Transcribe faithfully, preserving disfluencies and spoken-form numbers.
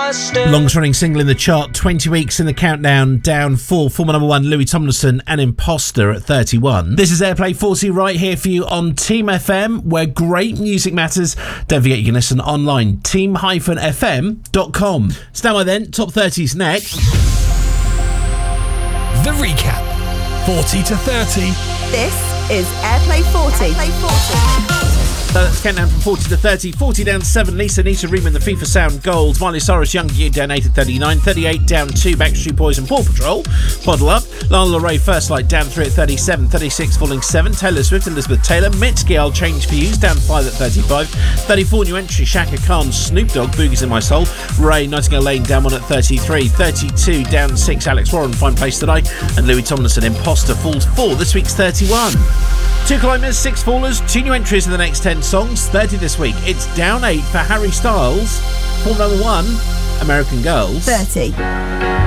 Longest running single in the chart, twenty weeks in the countdown, down four. Former number one, Louis Tomlinson and Imposter at thirty-one. This is Airplay forty right here for you on Team F M, where great music matters. Don't forget you can listen online, team dash f m dot com. Stand by then, top thirties next. The recap, forty to thirty. This is Airplay forty. Airplay forty. So that's countdown from forty to thirty. forty down seven, Lisa Nita Riemann, the FIFA Sound Gold. Miley Cyrus, Young You down eight at thirty-nine. thirty-eight down two, Backstreet Boys and Paw Patrol. Bottle Up. Lana Ray, First Light down three at thirty-seven. thirty-six, falling seven. Taylor Swift, Elizabeth Taylor. Mitski, I'll Change For You, down five at thirty-five. thirty-four, new entry, Shaka Khan, Snoop Dogg, Boogies in My Soul. Ray, Nightingale Lane, down one at thirty-three. thirty-two, down six, Alex Warren, Fine Place Today. And Louis Tomlinson, Imposter, falls four. This week's thirty-one. Two climbers, six fallers, two new entries in the next ten songs. thirty this week. It's down eight for Harry Styles. Form number one, American Girls. thirty.